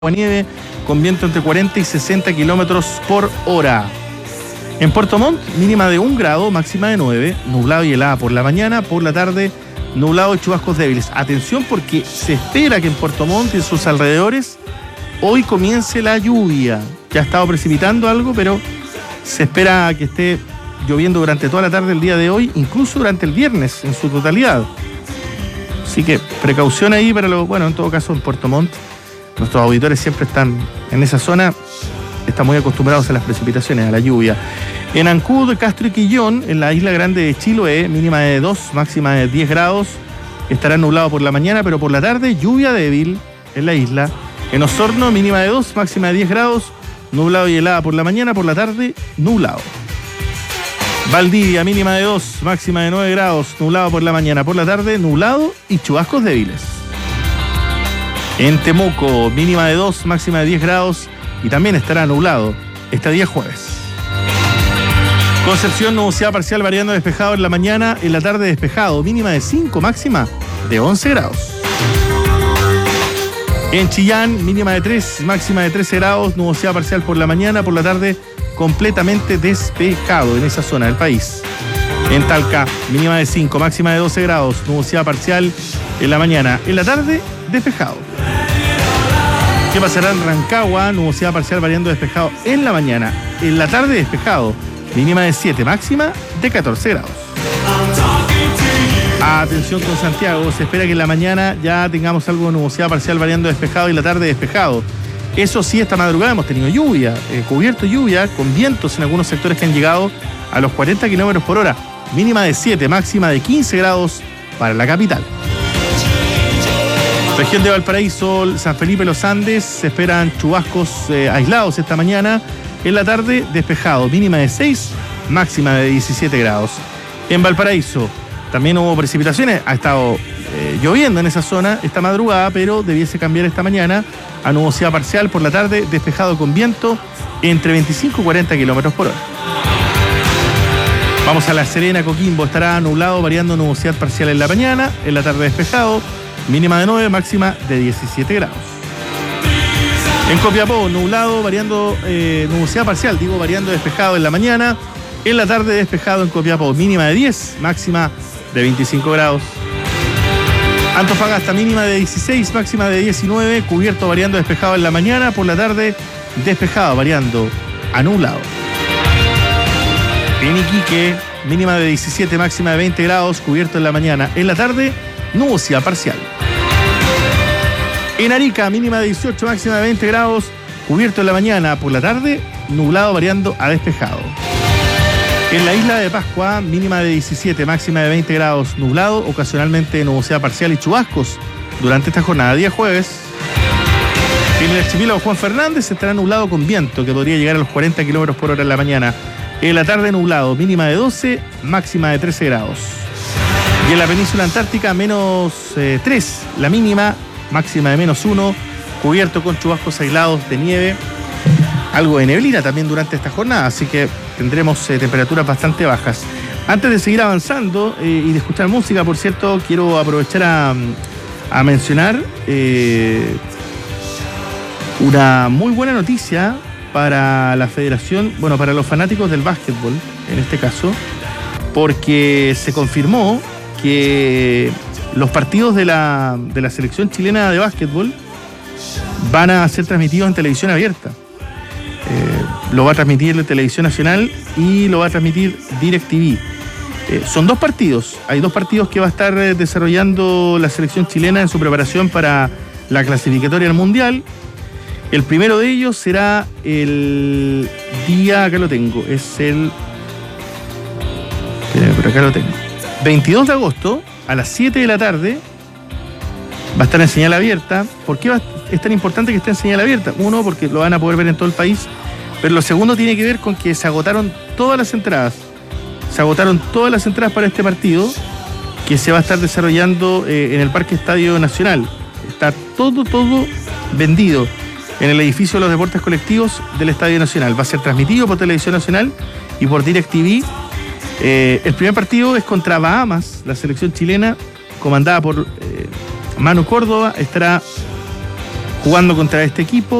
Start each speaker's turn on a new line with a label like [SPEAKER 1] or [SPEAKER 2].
[SPEAKER 1] nieve con viento entre 40 y 60 kilómetros por hora. En Puerto Montt, mínima de 1 grado, máxima de 9, nublado y helada por la mañana, por la tarde, nublado y chubascos débiles. Atención porque se espera que en Puerto Montt y en sus alrededores hoy comience la lluvia. Ya ha estado precipitando algo, pero se espera que esté lloviendo durante toda la tarde del día de hoy, incluso durante el viernes en su totalidad. Así que precaución ahí para en todo caso en Puerto Montt. Nuestros auditores siempre están en esa zona, están muy acostumbrados a las precipitaciones, a la lluvia. En Ancud, Castro y Quillón, en la isla grande de Chiloé, mínima de 2, máxima de 10 grados. Estará nublado por la mañana, pero por la tarde, lluvia débil en la isla. En Osorno, mínima de 2, máxima de 10 grados. Nublado y helada por la mañana, por la tarde, nublado. Valdivia, mínima de 2, máxima de 9 grados. Nublado por la mañana, por la tarde, nublado y chubascos débiles. En Temuco, mínima de 2, máxima de 10 grados y también estará nublado este día jueves. Concepción, nubosidad parcial variando despejado en la mañana, en la tarde despejado, mínima de 5, máxima de 11 grados. En Chillán, mínima de 3, máxima de 13 grados, nubosidad parcial por la mañana, por la tarde completamente despejado en esa zona del país. En Talca, mínima de 5, máxima de 12 grados, nubosidad parcial en la mañana, en la tarde despejado. ¿Qué pasará en Rancagua? Nubosidad parcial variando despejado en la mañana. En la tarde despejado. Mínima de 7, máxima de 14 grados. Atención con Santiago. Se espera que en la mañana ya tengamos algo de nubosidad parcial variando despejado y la tarde despejado. Eso sí, esta madrugada hemos tenido lluvia, cubierto lluvia, con vientos en algunos sectores que han llegado a los 40 kilómetros por hora. Mínima de 7, máxima de 15 grados para la capital. Región de Valparaíso, San Felipe, Los Andes, se esperan chubascos aislados esta mañana. En la tarde, despejado, mínima de 6, máxima de 17 grados. En Valparaíso también hubo precipitaciones, ha estado lloviendo en esa zona esta madrugada, pero debiese cambiar esta mañana a nubosidad parcial por la tarde, despejado con viento entre 25 y 40 kilómetros por hora. Vamos a La Serena, Coquimbo, estará nublado, variando nubosidad parcial en la mañana, en la tarde despejado. Mínima de 9, máxima de 17 grados. En Copiapó, nublado, variando nubosidad parcial, variando despejado en la mañana. En la tarde despejado en Copiapó, mínima de 10, máxima de 25 grados. Antofagasta, mínima de 16, máxima de 19, cubierto, variando despejado en la mañana. Por la tarde, despejado, variando a nublado. En Iquique, mínima de 17, máxima de 20 grados, cubierto en la mañana. En la tarde, nubosidad parcial. En Arica, mínima de 18, máxima de 20 grados, cubierto en la mañana, por la tarde, nublado variando a despejado. En la isla de Pascua, mínima de 17, máxima de 20 grados, nublado, ocasionalmente nubosidad parcial y chubascos durante esta jornada, día jueves. En el archipiélago Juan Fernández estará nublado con viento, que podría llegar a los 40 kilómetros por hora en la mañana. En la tarde nublado, mínima de 12, máxima de 13 grados. Y en la península antártica, menos 3, la mínima, máxima de menos 1, cubierto con chubascos aislados de nieve, algo de neblina también durante esta jornada, así que tendremos temperaturas bastante bajas. Antes de seguir avanzando y de escuchar música, por cierto, quiero aprovechar a mencionar una muy buena noticia para la federación, para los fanáticos del básquetbol, en este caso, porque se confirmó que los partidos de la selección chilena de básquetbol van a ser transmitidos en televisión abierta. Lo va a transmitir la Televisión Nacional y lo va a transmitir DirecTV. Son 2 partidos. Hay 2 partidos que va a estar desarrollando la selección chilena en su preparación para la clasificatoria al Mundial. El primero de ellos será el día, acá lo tengo, por acá lo tengo. 22 de agosto, a las 7 de la tarde, va a estar en señal abierta. ¿Por qué es tan importante que esté en señal abierta? Uno, porque lo van a poder ver en todo el país, pero lo segundo tiene que ver con que se agotaron todas las entradas. Se agotaron todas las entradas para este partido, que se va a estar desarrollando en el Parque Estadio Nacional. Está todo vendido en el edificio de los deportes colectivos del Estadio Nacional. Va a ser transmitido por Televisión Nacional y por DirecTV. El primer partido es contra Bahamas, la selección chilena, comandada por Manu Córdoba, estará jugando contra este equipo.